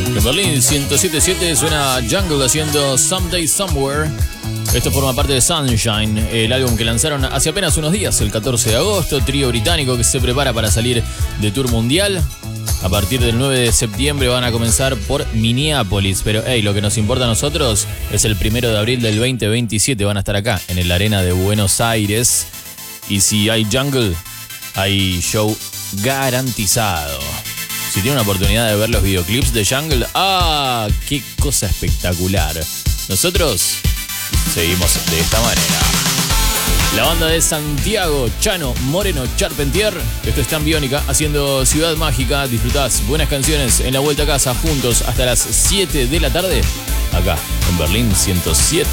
En Berlín 107.7 suena Jungle haciendo Someday Somewhere. Esto forma parte de Sunshine, el álbum que lanzaron hace apenas unos días, el 14 de agosto. Trío británico que se prepara para salir de tour mundial. A partir del 9 de septiembre van a comenzar por Minneapolis. Pero lo que nos importa a nosotros es el 1 de abril del 2027. Van a estar acá, en el Arena de Buenos Aires. Y si hay Jungle, hay show garantizado. Si tienen una oportunidad de ver los videoclips de Jungle, ¡ah! ¡Qué cosa espectacular! Nosotros seguimos de esta manera. La banda de Santiago, Chano Moreno Charpentier. Esto está en Biónica, haciendo Ciudad Mágica. Disfrutás buenas canciones en la vuelta a casa juntos hasta las 7 de la tarde. Acá, en Berlín 107.